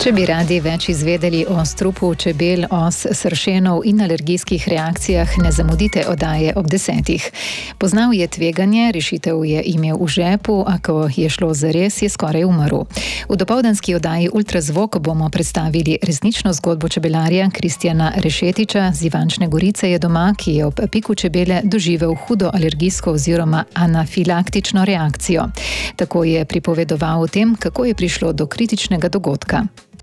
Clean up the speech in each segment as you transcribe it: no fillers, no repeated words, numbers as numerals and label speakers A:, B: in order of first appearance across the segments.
A: Če bi radi več izvedeli o strupu čebel, os, sršenov in alergijskih reakcijah, ne zamudite oddaje ob 10. Poznal je tveganje, rešitev je imel v žepu, a ko je šlo zares, je skoraj umrl. V dopoldanski oddaji Ultrazvok bomo predstavili resnično zgodbo čebelarja Kristjana Rešetiča z Ivančne Gorice je doma, ki je ob piku čebele doživel hudo alergijsko oziroma anafilaktično reakcijo. Tako je pripovedoval o tem, kako je prišlo do kritičnega dogodka.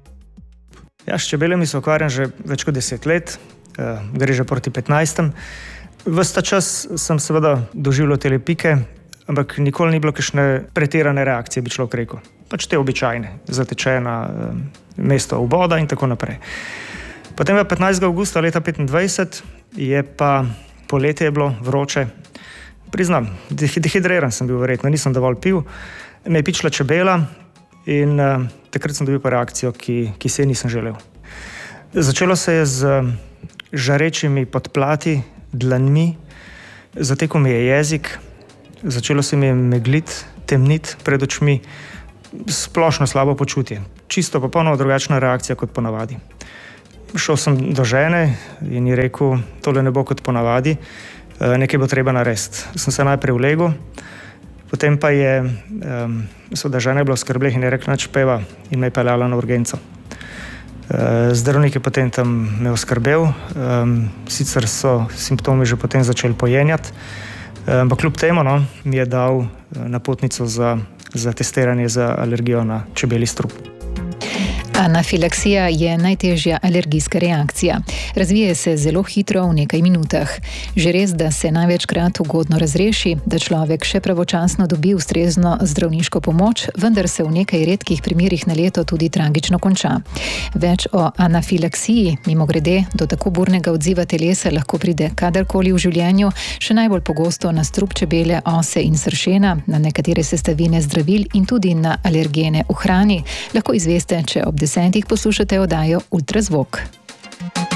B: Ja, s čebelami se ukvarjam že več kot 10 let, gre že proti 15. Ves ta čas sem seveda doživljal te pike, ampak nikoli ni bilo kakšne pretirane reakcije, bi človek rekel. Pač te običajne, zatečena mesto vboda in tako naprej. Potem 15. avgusta leta 25 je pa poletje je bilo vroče. Priznam, dehidriran sem bil verjetno, nisem dovolj pil, me je pičila čebela in takrat sem dobil pa reakcijo, ki se je nisem želel. Začelo se je z žarečimi podplati, dlanmi, zatekel mi je jezik, začelo se mi je megliti, temniti pred očmi, splošno slabo počutje. Čisto popolnoma drugačna reakcija kot ponavadi. Šel sem do žene in ji rekel, tole ne bo kot ponavadi, nekaj bo treba narediti. Sem se najprej vlegel, potem pa je, seveda žena je bila v skrbeh in je rekla, nič peva in me je peljala na urgenco. Zdravnik je potem tam me oskrbel, sicer so simptomi že potem začeli pojenjati, ampak kljub temu mi je dal napotnico za testiranje za alergijo na čebelji strup.
A: Anafilaksija je najtežja alergijska reakcija. Razvije se zelo hitro v nekaj minutah. Že res, da se največkrat ugodno razreši, da človek še pravočasno dobi ustrezno zdravniško pomoč, vendar se v nekaj redkih primerih na leto tudi tragično konča. Več o anafilaksiji, mimogrede, do tako burnega odziva telesa lahko pride kadarkoli v življenju, še najbolj pogosto na strup čebele, ose in sršena, na nekatere sestavine zdravil in tudi na alergene v hrani, lahko izveste, če ob 10. poslušate oddajo Ultrazvok.